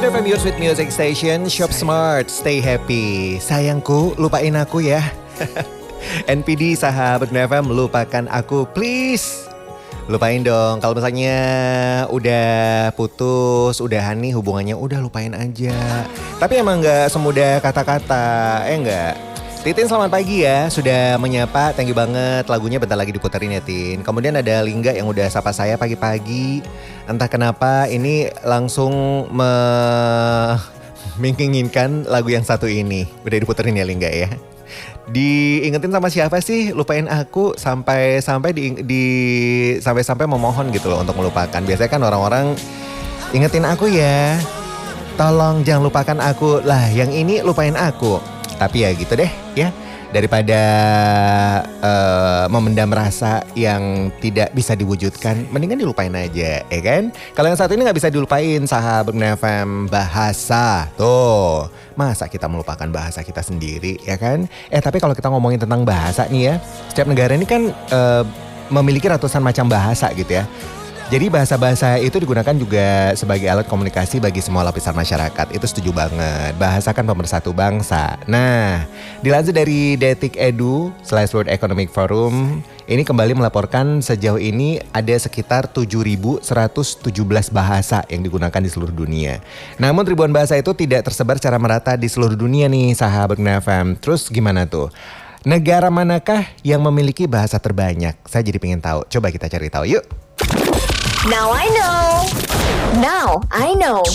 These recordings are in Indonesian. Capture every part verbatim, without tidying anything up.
Hit F M, your sweet music station. Shop smart, stay happy. Sayangku, lupain aku ya. N P D sahabat F M, lupakan aku please. Lupain dong. Kalau misalnya udah putus, udah nih hubungannya, udah lupain aja. Tapi emang gak semudah kata-kata. Eh enggak. Titin selamat pagi ya, sudah menyapa, thank you banget. Lagunya bentar lagi diputerin ya Tin. Kemudian ada Lingga yang udah sapa saya pagi-pagi. Entah kenapa ini langsung me... menginginkan lagu yang satu ini. Udah diputerin ya Lingga ya. Diingetin sama siapa sih lupain aku, sampai sampai di, di sampai sampai memohon gitu loh untuk melupakan. Biasanya kan orang-orang ingetin aku ya, tolong jangan lupakan aku. Lah yang ini lupain aku. Tapi ya gitu deh ya, daripada uh, memendam rasa yang tidak bisa diwujudkan, mendingan dilupain aja ya kan. Kalau yang satu ini gak bisa dilupain sahabat F M, bahasa. Tuh, masa kita melupakan bahasa kita sendiri ya kan. Eh tapi kalau kita ngomongin tentang bahasa nih ya, setiap negara ini kan uh, memiliki ratusan macam bahasa gitu ya. Jadi bahasa-bahasa itu digunakan juga sebagai alat komunikasi bagi semua lapisan masyarakat. Itu setuju banget. Bahasa kan pemersatu bangsa. Nah, dilansir dari Detik Edu slash World Economic Forum, ini kembali melaporkan sejauh ini ada sekitar tujuh ribu seratus tujuh belas bahasa yang digunakan di seluruh dunia. Namun ribuan bahasa itu tidak tersebar secara merata di seluruh dunia nih sahabat F M. Terus gimana tuh? Negara manakah yang memiliki bahasa terbanyak? Saya jadi pengen tahu. Coba kita cari tahu yuk. Now I know. Now I know.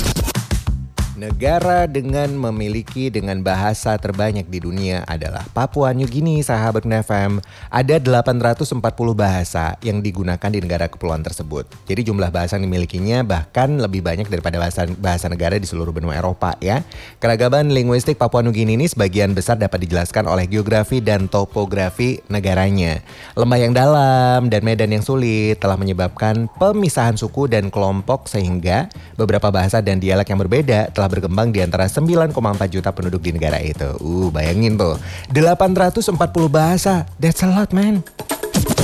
Negara dengan memiliki dengan bahasa terbanyak di dunia adalah Papua New Guinea, sahabat F M. Ada delapan ratus empat puluh bahasa yang digunakan di negara kepulauan tersebut. Jadi jumlah bahasa yang dimilikinya bahkan lebih banyak daripada bahasa, bahasa negara di seluruh benua Eropa ya. Keragaman linguistik Papua New Guinea ini sebagian besar dapat dijelaskan oleh geografi dan topografi negaranya. Lembah yang dalam dan medan yang sulit telah menyebabkan pemisahan suku dan kelompok sehingga beberapa bahasa dan dialek yang berbeda telah berkembang di antara sembilan koma empat juta penduduk di negara itu. Uh, bayangin tuh, delapan ratus empat puluh bahasa. That's a lot, man.